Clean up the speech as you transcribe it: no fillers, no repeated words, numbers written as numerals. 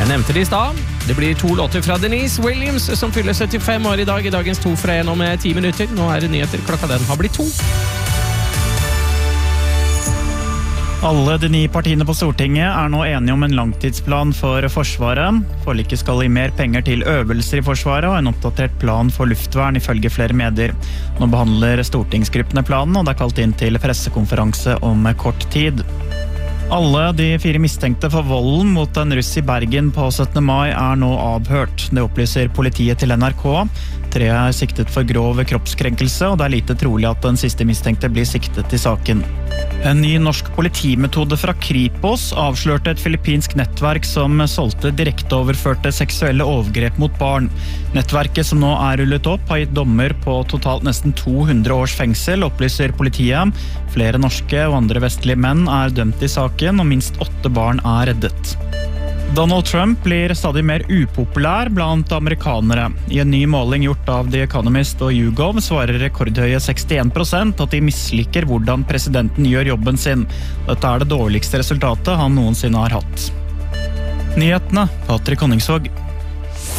Jeg nevnte det I stad. Det blir 2 låter fra Denise Williams, som fyller 75 år I dag, I dagens 2 fra 1 om 10 minutter. Nå det nyheter, klokka den har blitt 2. Alle de 9 partiene på Stortinget nå enige om en langtidsplan for Forsvaret. Forliket skal gi mer penger til øvelser I Forsvaret og en oppdatert plan for luftvern ifølge flere medier. Nå behandler stortingsgruppene planen, og det kalt inn til pressekonferanse om kort tid. Alle de 4 mistenkte for volden mot en russ I Bergen på 17. mai nå avhørt. Det opplyser politiet til NRK. 3 siktet for grov kroppskrenkelse, og det lite trolig at den siste mistenkte blir siktet I saken. En ny norsk politimetode fra Kripos avslørte et filippinsk nettverk som solgte direkteoverførte seksuelle overgrep mot barn. Nettverket som nå rullet opp har gitt dommer på totalt nesten 200 års fengsel, opplyser politiet. Flere norske og andre vestlige menn dømt I saken, og minst 8 barn reddet. Donald Trump blir stadig mer upopulær blant amerikanere. I en ny måling gjort av The Economist og YouGov svarer rekordhøye 61% at de misliker hvordan presidenten gjør jobben sin. Dette det dårligste resultatet han noensinne har hatt. Nyhetene, Patrick Honningsvåg.